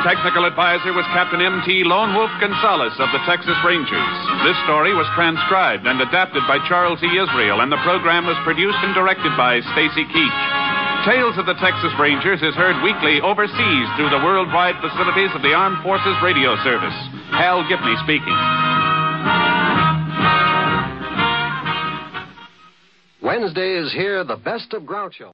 technical advisor was Captain M.T. Lone Wolf Gonzalez of the Texas Rangers. This story was transcribed and adapted by Charles E. Israel, and the program was produced and directed by Stacy Keach. Tales of the Texas Rangers is heard weekly overseas through the worldwide facilities of the Armed Forces Radio Service. Hal Gibney speaking. Wednesday is here, the best of Groucho.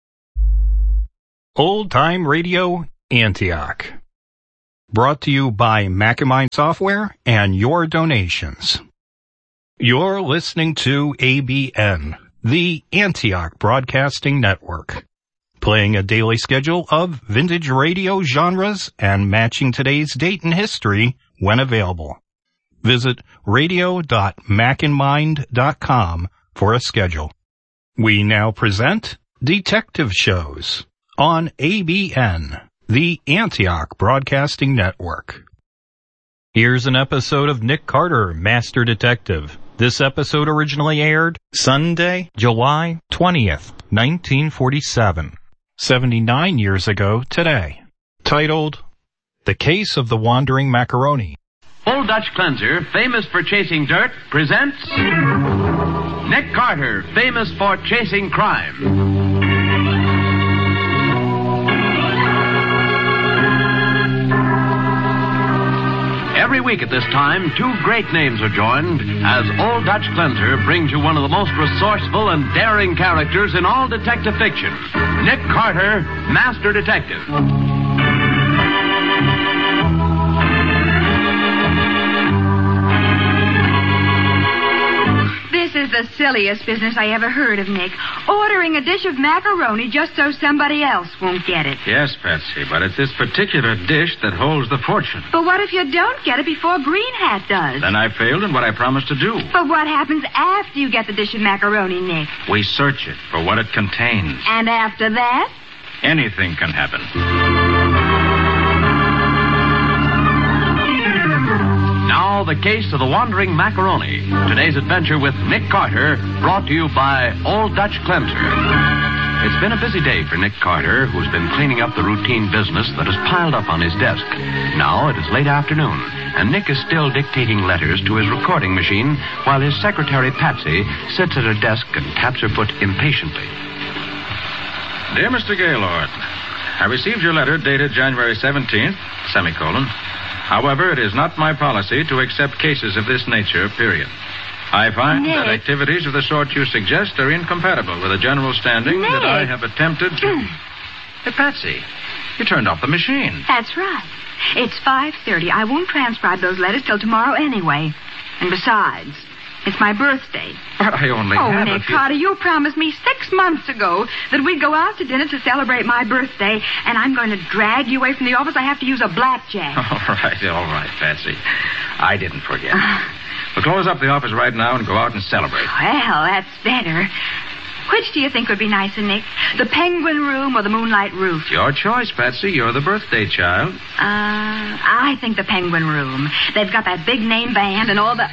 Old Time Radio Antioch. Brought to you by Macamine Software and your donations. You're listening to ABN, the Antioch Broadcasting Network, playing a daily schedule of vintage radio genres and matching today's date in history when available. Visit radio.macandmind.com for a schedule. We now present Detective Shows on ABN, the Antioch Broadcasting Network. Here's an episode of Nick Carter, Master Detective. This episode originally aired Sunday, July 20th, 1947, 79 years ago today. Titled, The Case of the Wandering Macaroni. Old Dutch Cleanser, famous for chasing dirt, presents Nick Carter, famous for chasing crime. Every week at this time, two great names are joined as Old Dutch Cleanser brings you one of the most resourceful and daring characters in all detective fiction, Nick Carter, Master Detective. This is the silliest business I ever heard of, Nick. Ordering a dish of macaroni just so somebody else won't get it. Yes, Patsy, but it's this particular dish that holds the fortune. But what if you don't get it before Green Hat does? Then I failed in what I promised to do. But what happens after you get the dish of macaroni, Nick? We search it for what it contains. And after that? Anything can happen. Now, the case of the wandering macaroni. Today's adventure with Nick Carter, brought to you by Old Dutch Cleanser. It's been a busy day for Nick Carter, who's been cleaning up the routine business that has piled up on his desk. Now it is late afternoon, and Nick is still dictating letters to his recording machine while his secretary, Patsy, sits at her desk and taps her foot impatiently. Dear Mr. Gaylord, I received your letter dated January 17th, semicolon. However, it is not my policy to accept cases of this nature, period. I find that activities of the sort you suggest are incompatible with the general standing that I have attempted to... Hey, Patsy, you turned off the machine. That's right. It's 5:30. I won't transcribe those letters till tomorrow anyway. And besides, it's my birthday. But I only have Nick Carter, you promised me 6 months ago that we'd go out to dinner to celebrate my birthday, and I'm going to drag you away from the office. I have to use a blackjack. All right, Patsy. I didn't forget. We'll close up the office right now and go out and celebrate. Well, that's better. Which do you think would be nicer, Nick? The Penguin Room or the Moonlight Roof? Your choice, Patsy. You're the birthday child. I think the Penguin Room. They've got that big name band and all the...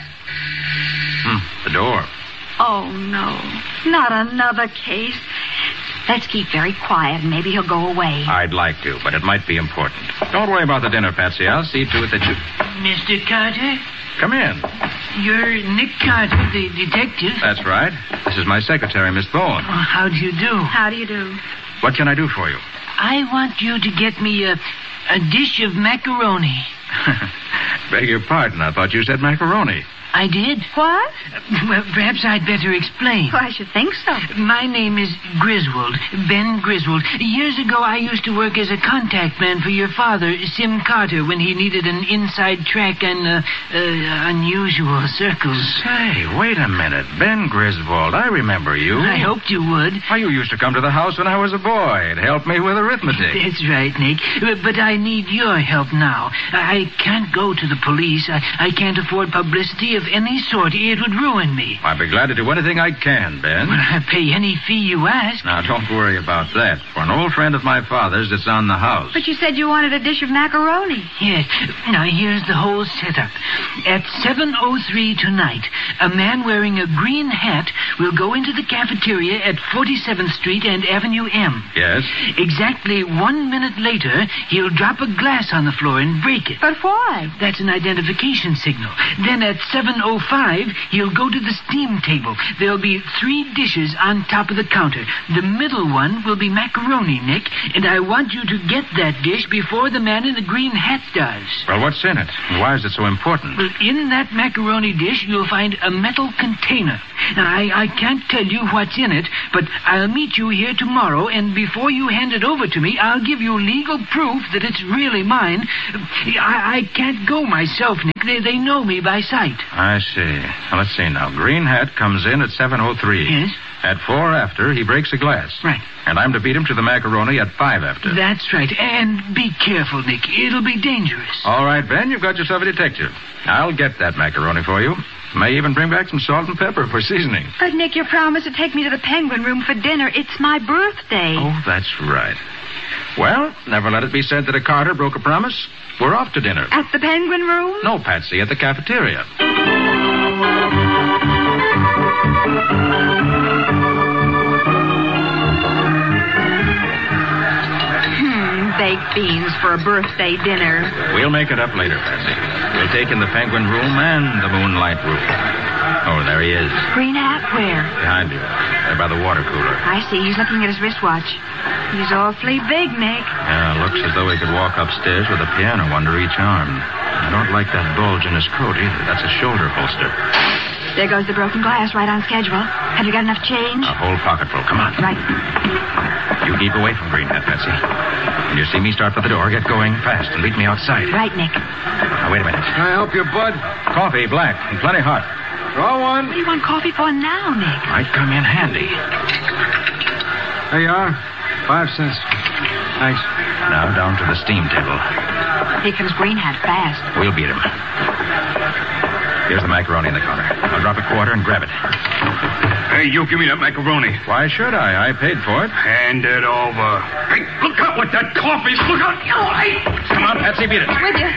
The door. Oh, no. Not another case. Let's keep very quiet and maybe he'll go away. I'd like to, but it might be important. Don't worry about the dinner, Patsy. I'll see to it that you... Mr. Carter? Come in. You're Nick Carter, the detective? That's right. This is my secretary, Miss Bowen. Oh, how do you do? How do you do? What can I do for you? I want you to get me a dish of macaroni. Beg your pardon. I thought you said macaroni. I did. What? Well, perhaps I'd better explain. Well, I should think so. My name is Griswold, Ben Griswold. Years ago, I used to work as a contact man for your father, Sim Carter, when he needed an inside track and unusual circles. Say, wait a minute. Ben Griswold, I remember you. I hoped you would. Why, you used to come to the house when I was a boy. It helped me with arithmetic. That's right, Nick. But I need your help now. I can't go to the police. I can't afford publicity of any sort. It would ruin me. I'd be glad to do anything I can, Ben. Well, I pay any fee you ask. Now, don't worry about that. For an old friend of my father's, it's on the house. But you said you wanted a dish of macaroni. Yes. Now, here's the whole setup. At 7:03 tonight, a man wearing a green hat will go into the cafeteria at 47th Street and Avenue M. Yes? Exactly 1 minute later, he'll drop a glass on the floor and break it. But why? That's an identification signal. Then at 7:05, he'll go to the steam table. There'll be 3 dishes on top of the counter. The middle one will be macaroni, Nick, and I want you to get that dish before the man in the green hat does. Well, what's in it? Why is it so important? Well, in that macaroni dish, you'll find a metal container. Now, I can't tell you what's in it, but I'll meet you here tomorrow, and before you hand it over to me, I'll give you legal proof that it's really mine. I can't go myself, Nick. They know me by sight. I see. Now, let's see now. Green hat comes in at 7:03. Yes? At 4 after, he breaks a glass. Right. And I'm to beat him to the macaroni at 5 after. That's right. And be careful, Nick. It'll be dangerous. All right, Ben, you've got yourself a detective. I'll get that macaroni for you. May even bring back some salt and pepper for seasoning. But, Nick, you promised to take me to the Penguin Room for dinner. It's my birthday. Oh, that's right. Well, never let it be said that a Carter broke a promise. We're off to dinner. At the Penguin Room? No, Patsy, at the cafeteria. Baked beans for a birthday dinner. We'll make it up later, Patsy. We'll take in the Penguin Room and the Moonlight Room. Oh, there he is. Green hat, where? Behind you. There by the water cooler. I see. He's looking at his wristwatch. He's awfully big, Nick. Yeah, looks as though he could walk upstairs with a piano under each arm. I don't like that bulge in his coat either. That's a shoulder holster. There goes the broken glass, right on schedule. Have you got enough change? A whole pocketful. Come on. Right. You keep away from Green Hat, Patsy. When you see me start for the door, get going fast and meet me outside. Right, Nick. Now, wait a minute. Can I help you, Bud? Coffee, black, and plenty hot. Draw one. What do you want coffee for now, Nick? Might come in handy. There you are. 5 cents. Thanks. Now down to the steam table. Here comes Green Hat fast. We'll beat him. Here's the macaroni in the counter. I'll drop a quarter and grab it. Hey, you give me that macaroni. Why should I? I paid for it. Hand it over. Hey, look out with that coffee. Look out. Oh, hey. Come on, Patsy, beat it. With you.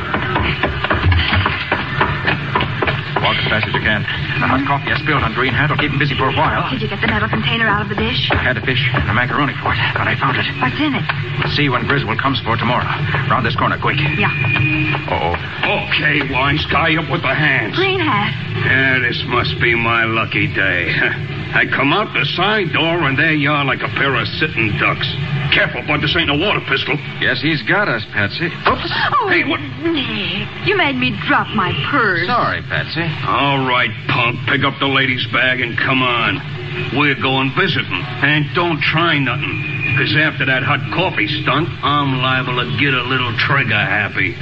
Walk as fast as you can. The hot coffee I spilled on Green Hat will keep him busy for a while. Did you get the metal container out of the dish? I had to fish and the macaroni for it, but I found it. What's in it? We'll see when Griswold comes for it tomorrow. Round this corner, quick. Yeah. Uh-oh. Okay, Wine Sky, up with the hands. Green Hat. Yeah, this must be my lucky day. I come out the side door, and there you are like a pair of sitting ducks. Careful, Bud, this ain't a water pistol. Yes, he's got us, Patsy. Oops. Oh, Hey, what? Nick, you made me drop my purse. Sorry, Patsy. All right, punk, pick up the lady's bag and come on. We're going visiting, and don't try nothing. Because after that hot coffee stunt, I'm liable to get a little trigger happy.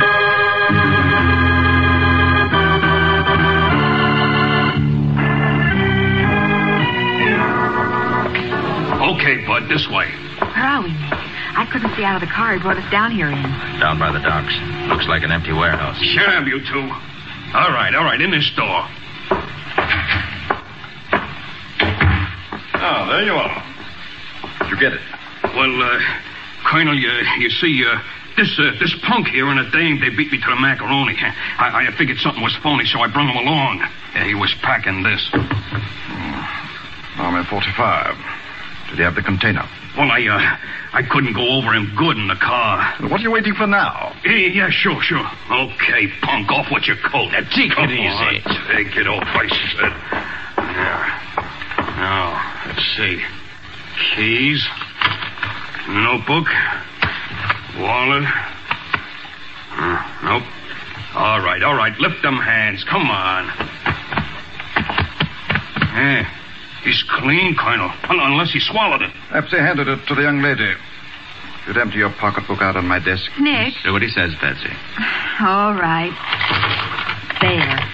Okay, Bud, this way. Where are we, Nick? I couldn't see out of the car he brought us down here in. Down by the docks. Looks like an empty warehouse. Shab, you two. All right, in this store. Oh, there you are. Did you get it? Well, Colonel, you see, this punk here and a dame, they beat me to the macaroni. I figured something was phony, so I brung him along. He was packing this. Army 45. Did he have the container? Well, I couldn't go over him good in the car. What are you waiting for now? Yeah, sure. Okay, punk, off with your coat. Take Come it easy. on, take it off, I said. There. Now, let's see. Keys. Notebook. Wallet. Nope. All right. Lift them hands. Come on. Hey, he's clean, Colonel. Unless he swallowed it. Perhaps he handed it to the young lady. You'd empty your pocketbook out on my desk. Nick. Do what he says, Patsy. All right. There.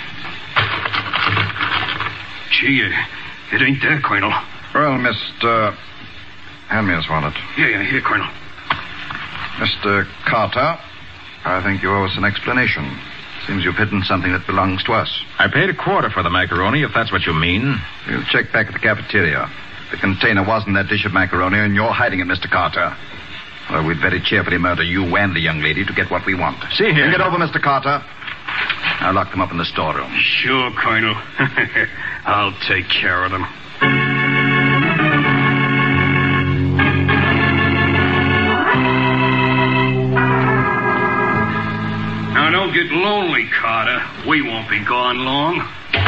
Gee, it ain't there, Colonel. Well, Mr. Hand me his wallet. Yeah, here, Colonel. Mr. Carter, I think you owe us an explanation. Seems you've hidden something that belongs to us. I paid $25 for the macaroni, if that's what you mean. We'll check back at the cafeteria. The container wasn't that dish of macaroni, and you're hiding it, Mr. Carter. Well, we'd very cheerfully murder you and the young lady to get what we want. See here. Think it over, Mr. Carter. I'll lock them up in the storeroom. Sure, Colonel. I'll take care of them. Now, don't get lonely, Carter. We won't be gone long.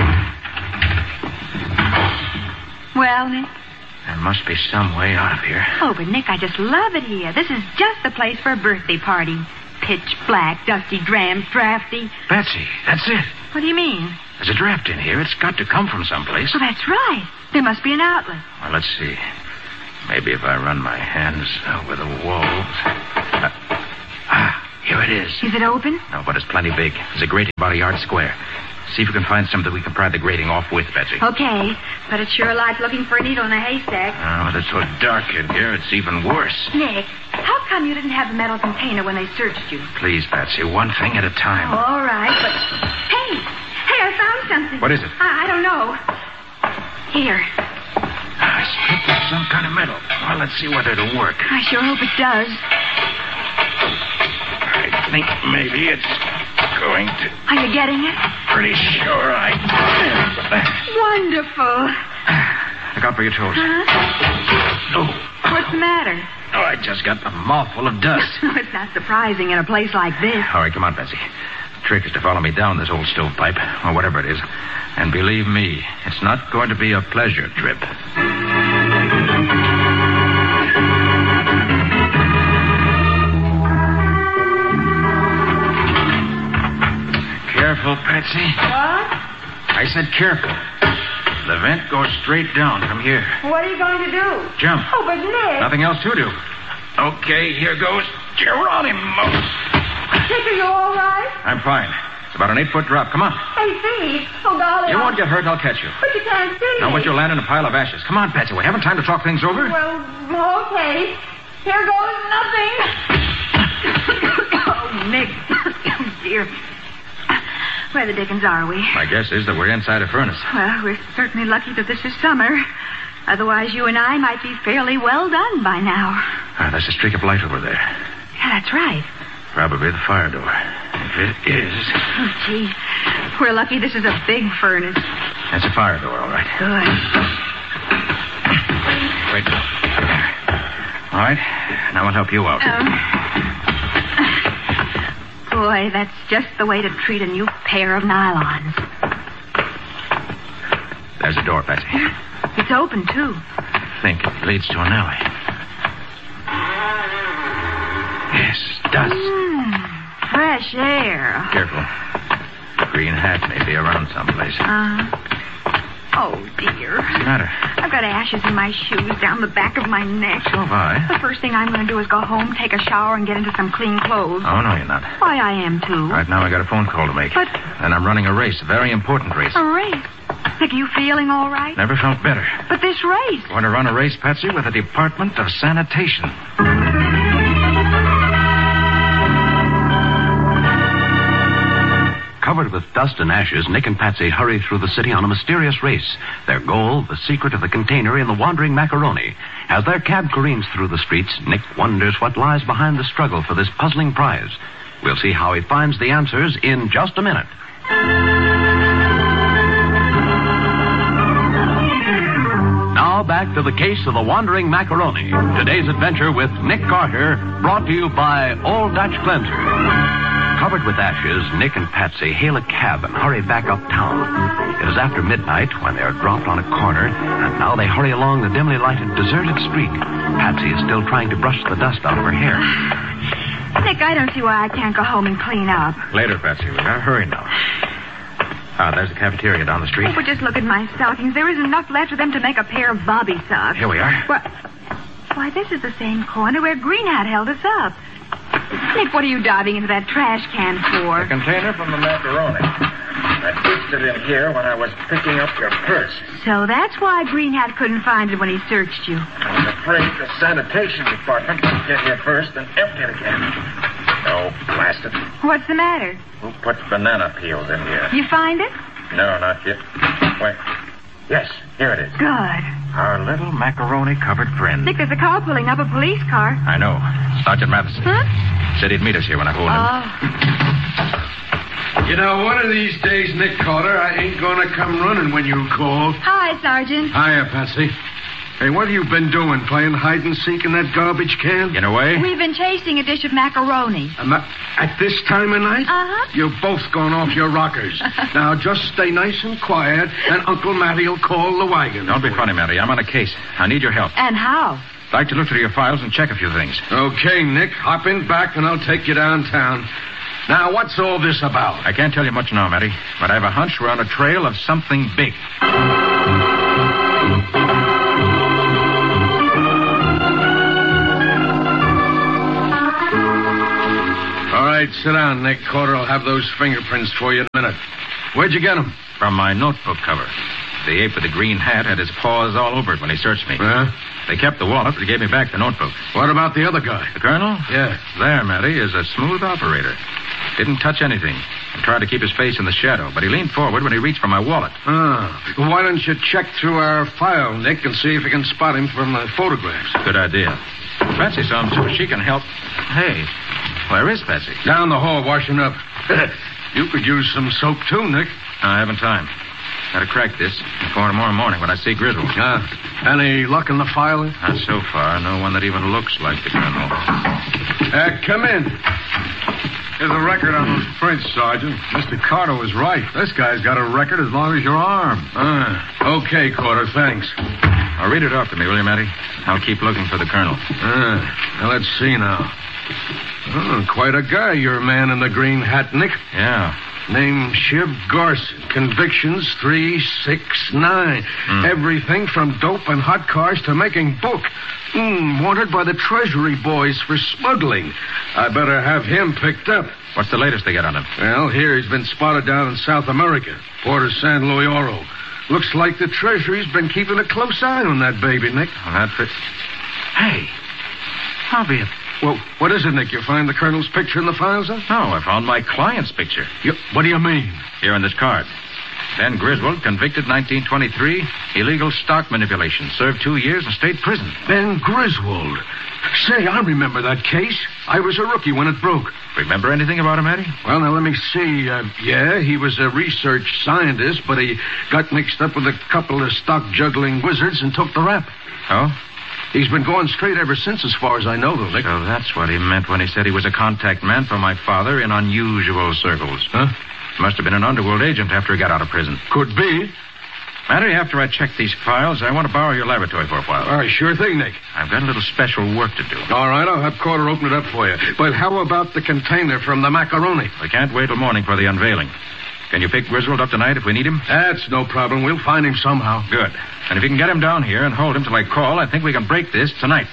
Well, Nick? There must be some way out of here. Oh, but Nick, I just love it here. This is just the place for a birthday party. Pitch black, dusty, drafty. Betsy, that's it. What do you mean? There's a draft in here. It's got to come from someplace. Oh, that's right. There must be an outlet. Well, let's see. Maybe if I run my hands over the walls. Here it is. Is it open? No, but it's plenty big. There's a grating about a yard square. See if you can find something we can pry the grating off with, Betsy. Okay, but it's sure like looking for a needle in a haystack. Oh, it's so dark in here, it's even worse. Nick, how come you didn't have the metal container when they searched you? Please, Betsy, one thing at a time. All right, but... Hey, I found something. What is it? I don't know. Here. I stripped of some kind of metal. Well, let's see whether it'll work. I sure hope it does. I think maybe it's going to... Are you getting it? Pretty sure I... Wonderful. Look out for your toes. Huh? Oh. What's the matter? Oh, I just got a mouthful of dust. It's not surprising in a place like this. All right, come on, Betsy. The trick is to follow me down this old stovepipe, or whatever it is. And believe me, it's not going to be a pleasure trip. Careful, Patsy. What? I said careful. The vent goes straight down from here. What are you going to do? Jump. Oh, but Nick. Nothing else to do. Okay, here goes Geronimo. Nick, are you all right? I'm fine. It's about an 8-foot drop. Come on. Hey, see. Oh, golly. You won't get hurt. I'll catch you. But you can't see. No, but you'll land in a pile of ashes. Come on, Patsy. We haven't time to talk things over. Well, okay. Here goes nothing. Oh, Nick. Oh, dear. Where the dickens are we? My guess is that we're inside a furnace. Well, we're certainly lucky that this is summer. Otherwise, you and I might be fairly well done by now. There's a streak of light over there. Yeah, that's right. Probably the fire door. If it is... Oh, gee. We're lucky this is a big furnace. That's a fire door, all right. Good. Wait. All right. Now I'll help you out. Boy, that's just the way to treat a new pair of nylons. There's a door, Patsy. It's open, too. I think it leads to an alley. Yes, it does. Fresh air. Careful. The green hat may be around someplace. Oh, dear. What's the matter? I've got ashes in my shoes down the back of my neck. So have I. The first thing I'm going to do is go home, take a shower, and get into some clean clothes. Oh, no, you're not. Why, I am, too. Right now I got a phone call to make. But... And I'm running a race, a very important race. A race? Nick, are you feeling all right? Never felt better. But this race... Want to run a race, Patsy, with the Department of Sanitation. Covered with dust and ashes, Nick and Patsy hurry through the city on a mysterious race. Their goal, the secret of the container in the wandering macaroni. As their cab careens through the streets, Nick wonders what lies behind the struggle for this puzzling prize. We'll see how he finds the answers in just a minute. Now back to the case of the wandering macaroni. Today's adventure with Nick Carter, brought to you by Old Dutch Cleanser. Covered with ashes, Nick and Patsy hail a cab and hurry back uptown. It is after midnight when they are dropped on a corner, and now they hurry along the dimly lighted, deserted street. Patsy is still trying to brush the dust out of her hair. Nick, I don't see why I can't go home and clean up. Later, Patsy. We gotta hurry now. There's the cafeteria down the street. Oh, but just look at my stockings. There isn't enough left of them to make a pair of bobby socks. Here we are. Why, this is the same corner where Green Hat held us up. Nick, what are you diving into that trash can for? The container from the macaroni. I pushed it in here when I was picking up your purse. So that's why Green Hat couldn't find it when he searched you. I was afraid the sanitation department would get here first and empty it again. No, blast Winston. What's the matter? Who put banana peels in here? You find it? No, not yet. Wait. Yes, here it is. Good. Our little macaroni-covered friend. Nick, there's a car pulling up, a police car. I know. Sergeant Matheson. Huh? Said he'd meet us here when I pulled in. You know, one of these days, Nick Carter, I ain't going to come running when you call. Hi, Sergeant. Hiya, Patsy. Hey, what have you been doing? Playing hide-and-seek in that garbage can? Get away? We've been chasing a dish of macaroni. At this time of night? Uh-huh. You've both gone off your rockers. Now, just stay nice and quiet, and Uncle Matty will call the wagon. Don't be funny, Matty. I'm on a case. I need your help. And how? I'd like to look through your files and check a few things. Okay, Nick. Hop in back, and I'll take you downtown. Now, what's all this about? I can't tell you much now, Matty, but I have a hunch we're on a trail of something big. All right, sit down, Nick. Carter will have those fingerprints for you in a minute. Where'd you get them? From my notebook cover. The ape with the green hat had his paws all over it when he searched me. Huh? They kept the wallet, but he gave me back the notebook. What about the other guy? The colonel? Yeah. There, Matty, is a smooth operator. Didn't touch anything. He tried to keep his face in the shadow, but he leaned forward when he reached for my wallet. Well, why don't you check through our file, Nick, and see if you can spot him from the photographs? Good idea. Patsy saw him, too. She can help. Hey, where is Patsy? Down the hall, washing up. You could use some soap, too, Nick. I haven't time. Gotta crack this before tomorrow morning when I see Griswold. Any luck in the file? Not so far. No one that even looks like the colonel. Come in. Here's a record on those prints, Sergeant. Mr. Carter was right. This guy's got a record as long as your arm. Okay, Carter, thanks. Now read it off to me, will you, Matty? I'll keep looking for the colonel. Now, let's see now. Quite a guy, your man in the green hat, Nick. Yeah. Name Shiv Garson. Convictions 369. Everything from dope and hot cars to making book. Wanted by the Treasury boys for smuggling. I better have him picked up. What's the latest they got on him? Well, here he's been spotted down in South America. Port of San Luis Oro. Looks like the Treasury's been keeping a close eye on that baby, Nick. Well, Hey, Bobby. Well, what is it, Nick? You find the colonel's picture in the files, huh? No, I found my client's picture. What do you mean? Here on this card. Ben Griswold, convicted 1923, illegal stock manipulation, served 2 years in state prison. Ben Griswold. Say, I remember that case. I was a rookie when it broke. Remember anything about him, Eddie? Well, now, let me see. Yeah, he was a research scientist, but he got mixed up with a couple of stock-juggling wizards and took the rap. Oh? He's been going straight ever since, as far as I know, though, Nick. So that's what he meant when he said he was a contact man for my father in unusual circles. Huh? Must have been an underworld agent after he got out of prison. Could be. Matty, after I check these files, I want to borrow your laboratory for a while. All right, sure thing, Nick. I've got a little special work to do. All right, I'll have Carter open it up for you. But how about the container from the macaroni? We can't wait till morning for the unveiling. Can you pick Griswold up tonight if we need him? That's no problem. We'll find him somehow. Good. And if you can get him down here and hold him till I call, I think we can break this tonight.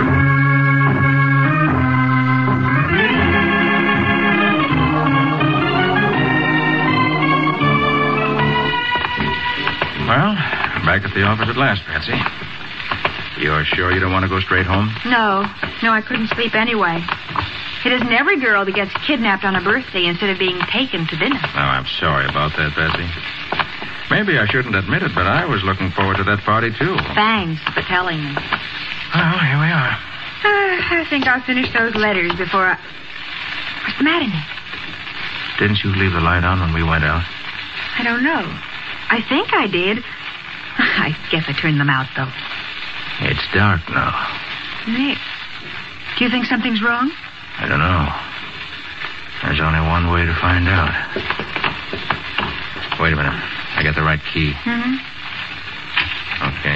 Well, back at the office at last, Patsy. You're sure you don't want to go straight home? No, I couldn't sleep anyway. It isn't every girl that gets kidnapped on a birthday instead of being taken to dinner. Oh, I'm sorry about that, Patsy. Maybe I shouldn't admit it, but I was looking forward to that party, too. Thanks for telling me. Well, here we are. I think I'll finish those letters before I... What's the matter, Nick? Didn't you leave the light on when we went out? I don't know. I think I did. I guess I turned them out, though. It's dark now. Nick, do you think something's wrong? I don't know. There's only one way to find out. Wait a minute. I got the right key. Mm-hmm. Okay.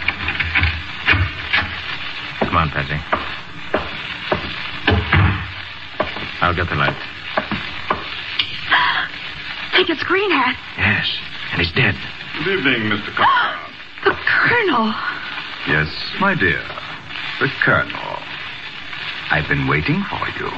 Come on, Patsy. I'll get the light. Nick, it's Green Hat. Yes, and he's dead. Good evening, Mr. Carter. The Colonel. Yes, my dear. The Colonel. I've been waiting for you.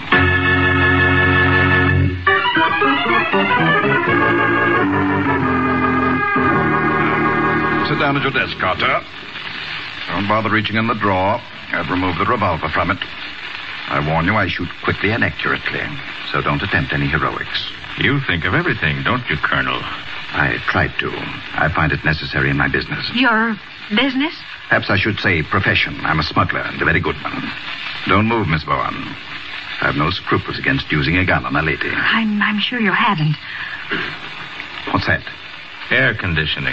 Sit down at your desk, Carter. Don't bother reaching in the drawer. I've removed the revolver from it. I warn you, I shoot quickly and accurately, so don't attempt any heroics. You think of everything, don't you, Colonel? I try to. I find it necessary in my business. Your business? Perhaps I should say profession. I'm a smuggler and a very good one. Don't move, Miss Bowen. I have no scruples against using a gun on a lady. I'm sure you haven't. What's that? Air conditioning.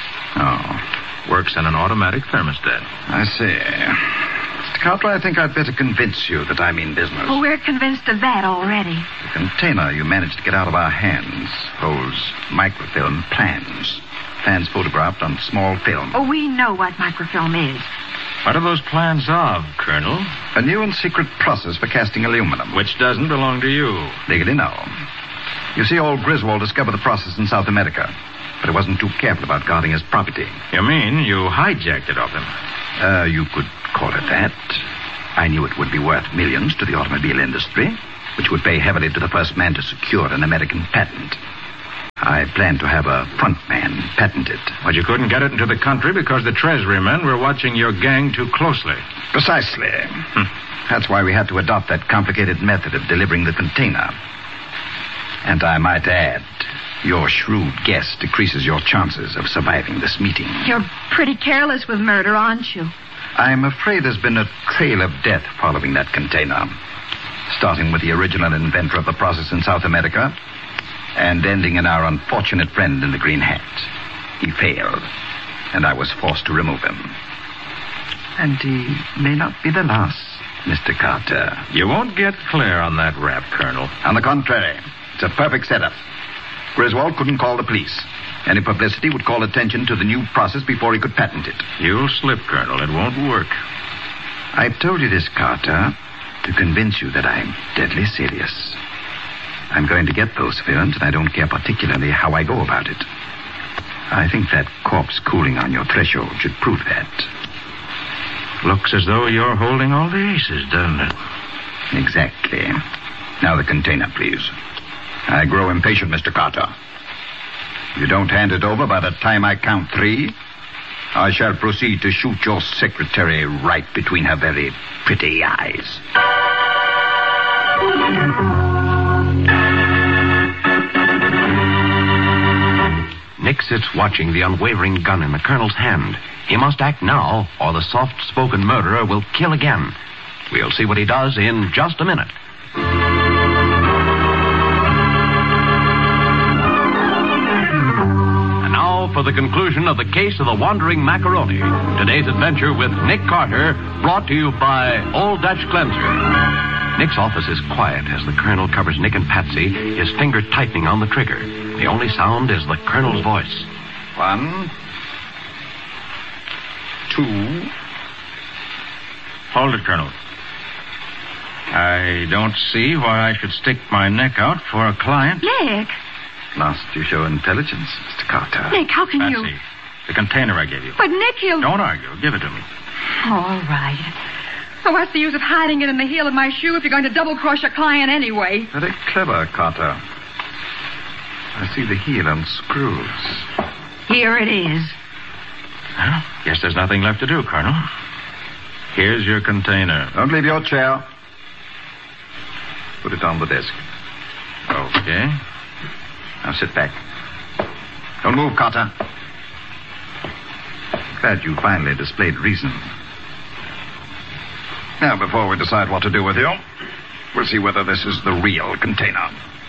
Oh. Works on an automatic thermostat. I see. Mr. Carter, I think I'd better convince you that I mean business. Oh, we're convinced of that already. The container you managed to get out of our hands holds microfilm plans. Plans photographed on small film. Oh, we know what microfilm is. What are those plans of, Colonel? A new and secret process for casting aluminum. Which doesn't belong to you. Legally, no. You see, old Griswold discovered the process in South America, but he wasn't too careful about guarding his property. You mean you hijacked it off him? You could call it that. I knew it would be worth millions to the automobile industry, which would pay heavily to the first man to secure an American patent. I planned to have a front man patent it. But you couldn't get it into the country because the Treasury men were watching your gang too closely. Precisely. That's why we had to adopt that complicated method of delivering the container. And I might add, your shrewd guess decreases your chances of surviving this meeting. You're pretty careless with murder, aren't you? I'm afraid there's been a trail of death following that container. Starting with the original inventor of the process in South America, and ending in our unfortunate friend in the green hat. He failed, and I was forced to remove him. And he may not be the last, Mr. Carter. You won't get clear on that rap, Colonel. On the contrary, it's a perfect setup. Griswold couldn't call the police. Any publicity would call attention to the new process before he could patent it. You'll slip, Colonel. It won't work. I've told you this, Carter, to convince you that I'm deadly serious. I'm going to get those films, and I don't care particularly how I go about it. I think that corpse cooling on your threshold should prove that. Looks as though you're holding all the aces, doesn't it? Exactly. Now the container, please. I grow impatient, Mr. Carter. If you don't hand it over by the time I count 3, I shall proceed to shoot your secretary right between her very pretty eyes. Nick sits watching the unwavering gun in the colonel's hand. He must act now, or the soft-spoken murderer will kill again. We'll see what he does in just a minute. And now for the conclusion of the case of the wandering macaroni. Today's adventure with Nick Carter, brought to you by Old Dutch Cleanser. Nick's office is quiet as the colonel covers Nick and Patsy, his finger tightening on the trigger. The only sound is the colonel's voice. 1, 2. Hold it, Colonel. I don't see why I should stick my neck out for a client. Nick. Must you show intelligence, Mr. Carter? Nick, how can Patsy, you... the container I gave you. But Nick, he'll... Don't argue. Give it to me. All right. Well, what's the use of hiding it in the heel of my shoe if you're going to double-cross your client anyway? Very clever, Carter. I see the heel unscrews. Here it is. Well, guess there's nothing left to do, Colonel. Here's your container. Don't leave your chair. Put it on the desk. Okay. Now sit back. Don't move, Carter. Glad you finally displayed reason. Now, before we decide what to do with you, we'll see whether this is the real container.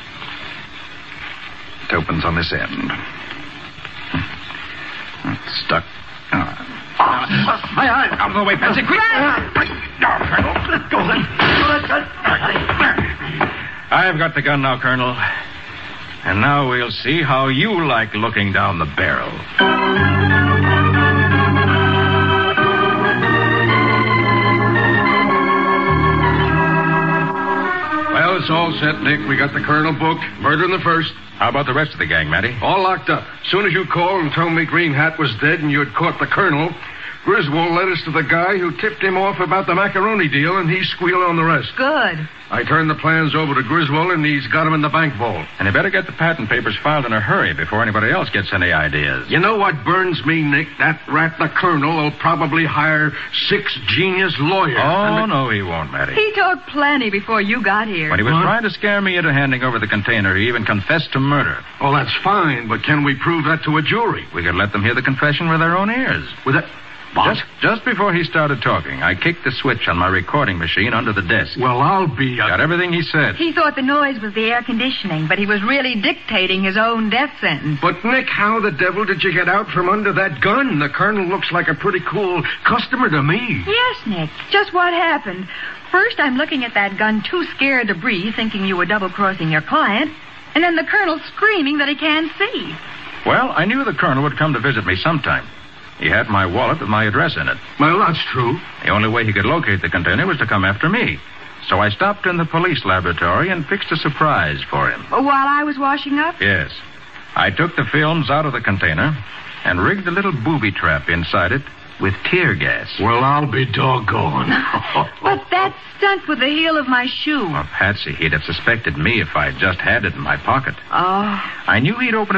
It opens on this end. It's stuck. My eyes! Out of the way, Patsy, quick! Let go, I've got the gun now, Colonel. And now we'll see how you like looking down the barrel. Well, it's all set, Nick. We got the colonel booked. Murder in the first. How about the rest of the gang, Matty? All locked up. As soon as you called and told me Green Hat was dead and you had caught the colonel, Griswold led us to the guy who tipped him off about the macaroni deal, and he squealed on the rest. Good. I turned the plans over to Griswold, and he's got them in the bank vault. And you better get the patent papers filed in a hurry before anybody else gets any ideas. You know what burns me, Nick? That rat, the colonel, will probably hire 6 genius lawyers. Oh, no, he won't, Matty. He talked plenty before you got here. When he was trying to scare me into handing over the container, he even confessed to murder. Oh, that's fine, but can we prove that to a jury? We could let them hear the confession with their own ears. With that... What? Just before he started talking, I kicked the switch on my recording machine under the desk. Well, I'll be... Got everything he said. He thought the noise was the air conditioning, but he was really dictating his own death sentence. But, Nick, how the devil did you get out from under that gun? The colonel looks like a pretty cool customer to me. Yes, Nick. Just what happened. First, I'm looking at that gun too scared to breathe, thinking you were double-crossing your client. And then the colonel screaming that he can't see. Well, I knew the colonel would come to visit me sometime. He had my wallet with my address in it. Well, that's true. The only way he could locate the container was to come after me. So I stopped in the police laboratory and fixed a surprise for him. While I was washing up? Yes. I took the films out of the container and rigged a little booby trap inside it with tear gas. Well, I'll be doggone. But that stunt with the heel of my shoe. Well, Patsy, he'd have suspected me if I'd just had it in my pocket. Oh. I knew he'd open